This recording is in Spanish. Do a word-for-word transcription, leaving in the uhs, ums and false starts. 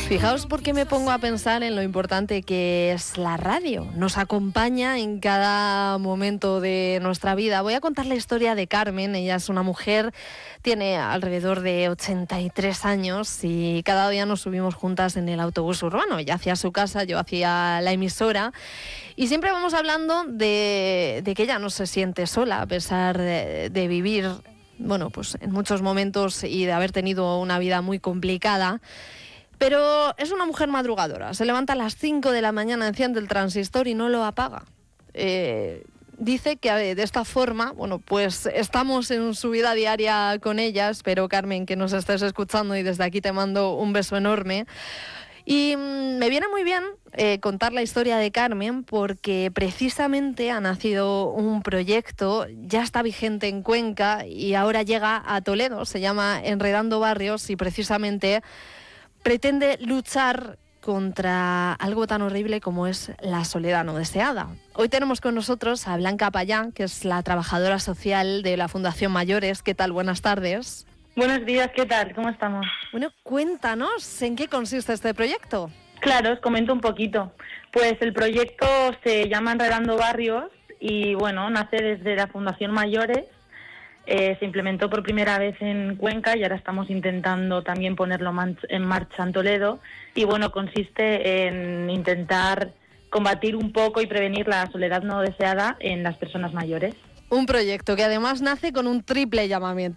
Fijaos por qué me pongo a pensar en lo importante que es la radio. Nos acompaña en cada momento de nuestra vida. Voy a contar la historia de Carmen. Ella es una mujer, tiene alrededor de ochenta y tres años y cada día nos subimos juntas en el autobús urbano. Ella hacia su casa, yo hacia la emisora. Y siempre vamos hablando de, de que ella no se siente sola a pesar de, de vivir, bueno, pues en muchos momentos y de haber tenido una vida muy complicada. Pero es una mujer madrugadora, se levanta a las cinco de la mañana, enciende el transistor y no lo apaga. Eh, dice que de esta forma, bueno, pues estamos en su vida diaria con ella. Espero, Carmen, que nos estés escuchando y desde aquí te mando un beso enorme. Y mmm, me viene muy bien eh, contar la historia de Carmen porque precisamente ha nacido un proyecto, ya está vigente en Cuenca y ahora llega a Toledo, se llama Enredando Barrios y precisamente pretende luchar contra algo tan horrible como es la soledad no deseada. Hoy tenemos con nosotros a Blanca Payá, que es la trabajadora social de la Fundación Mayores. ¿Qué tal? Buenas tardes. Buenos días, ¿qué tal? ¿Cómo estamos? Bueno, cuéntanos, ¿en qué consiste este proyecto? Claro, os comento un poquito. Pues el proyecto se llama Enredando Barrios y, bueno, nace desde la Fundación Mayores. Eh, se implementó por primera vez en Cuenca y ahora estamos intentando también ponerlo man- en marcha en Toledo. Y bueno, consiste en intentar combatir un poco y prevenir la soledad no deseada en las personas mayores. Un proyecto que además nace con un triple llamamiento.